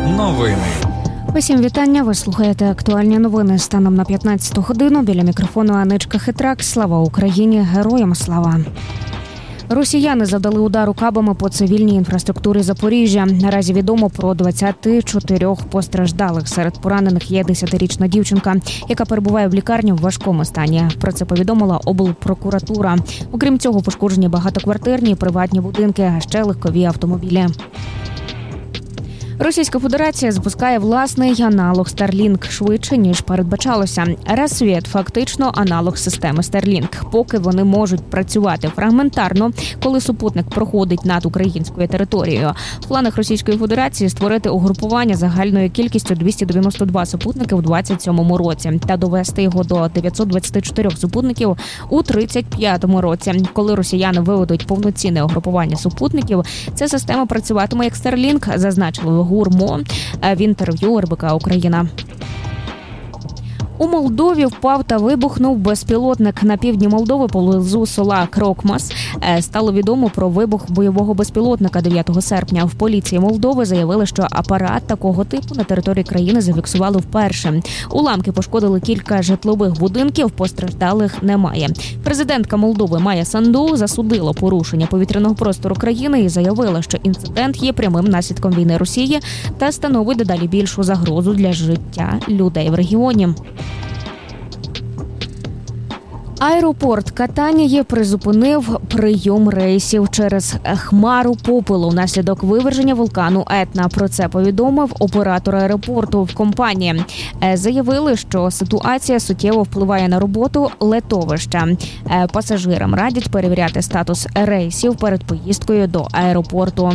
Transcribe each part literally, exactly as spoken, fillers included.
Новини. Усім вітання. Ви слухаєте актуальні новини станом на п'ятнадцяту годину. Біля мікрофону Аничка Хитрак. Слава Україні! Героям слава! Росіяни завдали удару кабами по цивільній інфраструктурі Запоріжжя. Наразі відомо про двадцять чотири постраждалих. Серед поранених є десятирічна дівчинка, яка перебуває в лікарні в важкому стані. Про це повідомила облпрокуратура. Окрім цього, пошкоджені багатоквартирні, приватні будинки, а ще легкові автомобілі. Російська Федерація запускає власний аналог Starlink швидше, ніж передбачалося. Рассвіт – фактично аналог системи Starlink. Поки вони можуть працювати фрагментарно, коли супутник проходить над українською територією. В планах Російської Федерації створити угрупування загальною кількістю двісті дев'яносто два супутники у двадцять сьомому році та довести його до дев'ятсот двадцять чотири супутників у тридцять п'ятому році. Коли росіяни виведуть повноцінне угрупування супутників, ця система працюватиме як Starlink, зазначили Гурмо в інтерв'ю РБК Україна. У Молдові впав та вибухнув безпілотник. На півдні Молдови поблизу села Крокмас стало відомо про вибух бойового безпілотника дев'ятого серпня. В поліції Молдови заявили, що апарат такого типу на території країни зафіксували вперше. Уламки пошкодили кілька житлових будинків, постраждалих немає. Президентка Молдови Майя Санду засудила порушення повітряного простору країни і заявила, що інцидент є прямим наслідком війни Росії та становить дедалі більшу загрозу для життя людей в регіоні. Аеропорт Катанії призупинив прийом рейсів через хмару попелу внаслідок виверження вулкану Етна. Про це повідомив оператор аеропорту в компанії. Заявили, що ситуація суттєво впливає на роботу летовища. Пасажирам радять перевіряти статус рейсів перед поїздкою до аеропорту.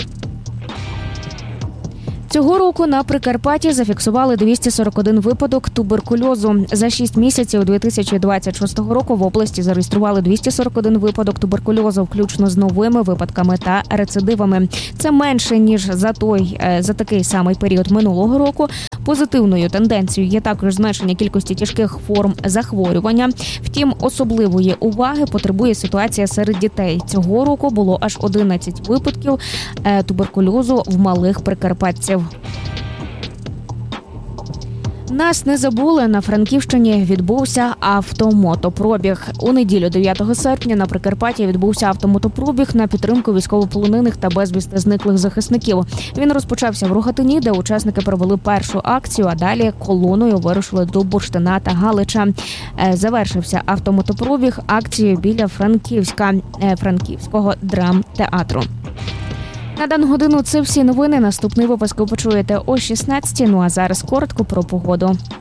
Цього року на Прикарпатті зафіксували двісті сорок один випадок туберкульозу. За шість місяців дві тисячі двадцять шостого року в області зареєстрували двісті сорок один випадок туберкульозу, включно з новими випадками та рецидивами. Це менше, ніж за той за такий самий період минулого року. Позитивною тенденцією є також зменшення кількості тяжких форм захворювання. Втім, особливої уваги потребує ситуація серед дітей. Цього року було аж одинадцять випадків туберкульозу в малих прикарпатців. Нас не забули. На Франківщині відбувся автомотопробіг. У неділю дев'ятого серпня на Прикарпатті відбувся автомотопробіг на підтримку військовополонених та безвісти зниклих захисників. Він розпочався в Рогатині, де учасники провели першу акцію, а далі колоною вирушили до Бурштина та Галича. Завершився автомотопробіг акцією біля Франківська, Франківського драмтеатру. На дану годину це всі новини. Наступний випуск ви почуєте о шістнадцятій. Ну а зараз коротко про погоду.